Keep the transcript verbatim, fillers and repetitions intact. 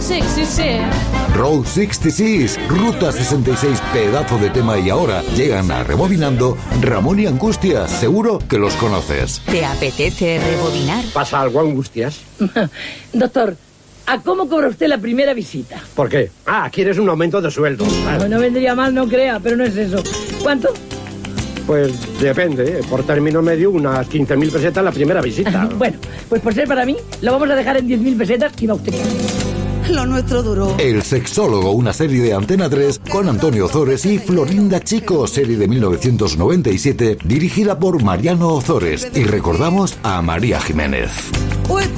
sesenta y seis. Road sesenta y seis, Ruta sesenta y seis, pedazo de tema, y ahora llegan a Rebobinando Ramón y Angustias. Seguro que los conoces. ¿Te apetece rebobinar? ¿Pasa algo, Angustias? Doctor, ¿a cómo cobra usted la primera visita? ¿Por qué? Ah, quieres un aumento de sueldo. No, no vendría mal, no crea, pero no es eso. ¿Cuánto? Pues depende, ¿eh? Por término medio unas quince mil pesetas la primera visita. Bueno, pues por ser para mí, lo vamos a dejar en diez mil pesetas y va usted. Lo nuestro duró. El Sexólogo, una serie de Antena tres con Antonio Ozores y Florinda Chico, serie de mil novecientos noventa y siete, dirigida por Mariano Ozores. Y recordamos a María Jiménez. Pues